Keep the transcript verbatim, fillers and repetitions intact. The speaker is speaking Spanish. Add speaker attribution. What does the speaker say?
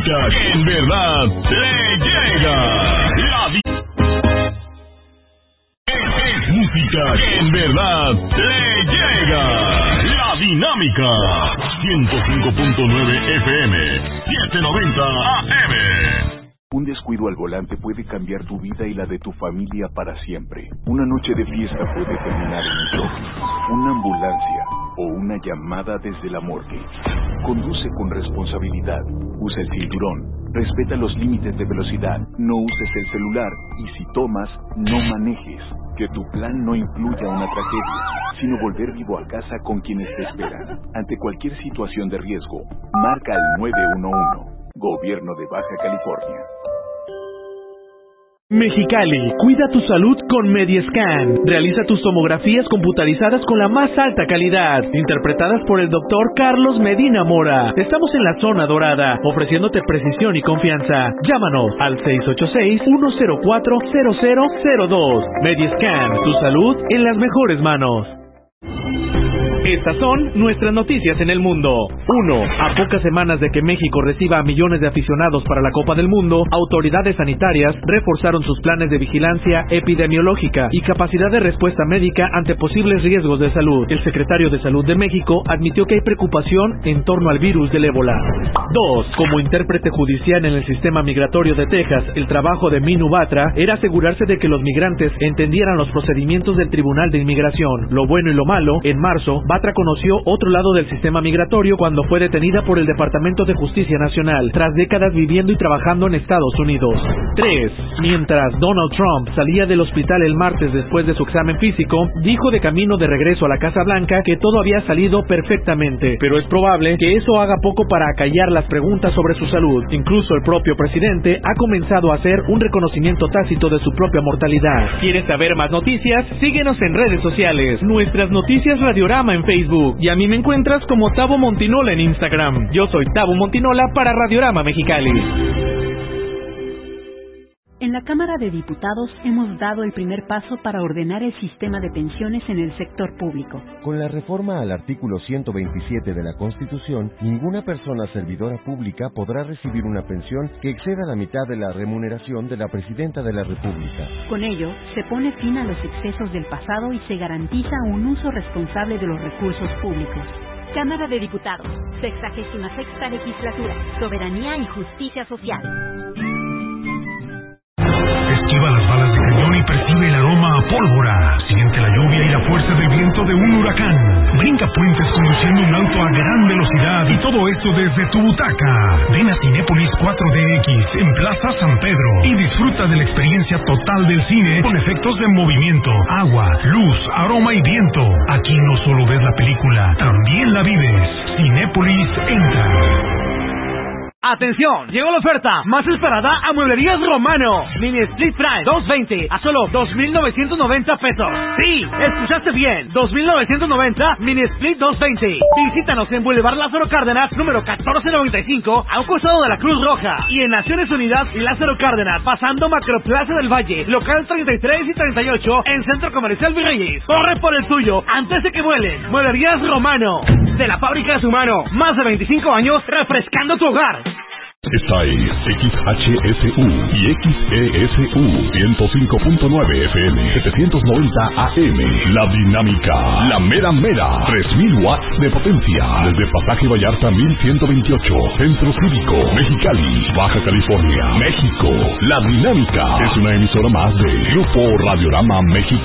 Speaker 1: música que en verdad le llega. La di- es, es música que en verdad le llega. La Dinámica. ciento cinco punto nueve F M. setecientos noventa A M.
Speaker 2: Un descuido al volante puede cambiar tu vida y la de tu familia para siempre. Una noche de fiesta puede terminar en un choque, una ambulancia o una llamada desde la morgue. Conduce con responsabilidad, usa el cinturón, respeta los límites de velocidad, no uses el celular y si tomas, no manejes. Que tu plan no incluya una tragedia, sino volver vivo a casa con quienes te esperan. Ante cualquier situación de riesgo, marca al nueve uno uno. Gobierno de Baja California.
Speaker 3: Mexicali, cuida tu salud con Mediescan. Realiza tus tomografías computarizadas con la más alta calidad, interpretadas por el doctor Carlos Medina Mora. Estamos en la zona dorada, ofreciéndote precisión y confianza. Llámanos al seis ocho seis, uno cero cuatro, cero cero cero dos. Mediescan, tu salud en las mejores manos. Estas son nuestras noticias en el mundo. uno. A pocas semanas de que México reciba a millones de aficionados para la Copa del Mundo, autoridades sanitarias reforzaron sus planes de vigilancia epidemiológica y capacidad de respuesta médica ante posibles riesgos de salud. El secretario de Salud de México admitió que hay preocupación en torno al virus del ébola. dos. Como intérprete judicial en el sistema migratorio de Texas, el trabajo de Minu Batra era asegurarse de que los migrantes entendieran los procedimientos del Tribunal de Inmigración. Lo bueno y lo malo, en marzo, Batra conoció otro lado del sistema migratorio cuando fue detenida por el Departamento de Justicia Nacional, tras décadas viviendo y trabajando en Estados Unidos. tres. Mientras Donald Trump salía del hospital el martes después de su examen físico, dijo de camino de regreso a la Casa Blanca que todo había salido perfectamente, pero es probable que eso haga poco para acallar las preguntas sobre su salud. Incluso el propio presidente ha comenzado a hacer un reconocimiento tácito de su propia mortalidad. ¿Quieres saber más noticias? Síguenos en redes sociales. Nuestras Noticias Radiorama en Facebook, y a mí me encuentras como Tabo Montinola en Instagram. Yo soy Tabo Montinola para Radiorama Mexicali.
Speaker 4: En la Cámara de Diputados hemos dado el primer paso para ordenar el sistema de pensiones en el sector público.
Speaker 5: Con la reforma al artículo ciento veintisiete de la Constitución, ninguna persona servidora pública podrá recibir una pensión que exceda la mitad de la remuneración de la Presidenta de la República.
Speaker 4: Con ello, se pone fin a los excesos del pasado y se garantiza un uso responsable de los recursos públicos.
Speaker 6: Cámara de Diputados, sexagésima sexta legislatura, soberanía y justicia social.
Speaker 1: Esquiva las balas de cañón y percibe el aroma a pólvora. Siente la lluvia y la fuerza del viento de un huracán. Brinca puentes conduciendo un auto a gran velocidad y todo esto desde tu butaca. Ven a Cinépolis cuatro D X en Plaza San Pedro y disfruta de la experiencia total del cine con efectos de movimiento, agua, luz, aroma y viento. Aquí no solo ves la película, también la vives. Cinépolis entra.
Speaker 7: ¡Atención! Llegó la oferta más esperada a Mueblerías Romano. Mini Split Prime doscientos veinte a solo dos mil novecientos noventa pesos. Sí, escuchaste bien. dos mil novecientos noventa Mini Split doscientos veinte. Visítanos en Boulevard Lázaro Cárdenas, número catorce noventa y cinco, a un costado de la Cruz Roja. Y en Naciones Unidas y Lázaro Cárdenas, pasando Macroplaza del Valle, local treinta y tres y treinta y ocho, en Centro Comercial Virreyes. Corre por el tuyo antes de que vuelen. Mueblerías Romano. De la fábrica de su mano. Más de veinticinco años refrescando tu hogar.
Speaker 1: Esta es X H S U y X E S U ciento cinco punto nueve F M, setecientos noventa A M. La Dinámica, la mera mera, tres mil watts de potencia. Desde Pasaje Vallarta mil ciento veintiocho, Centro Cívico, Mexicali, Baja California, México. La Dinámica es una emisora más de Grupo Radiorama Mexicali.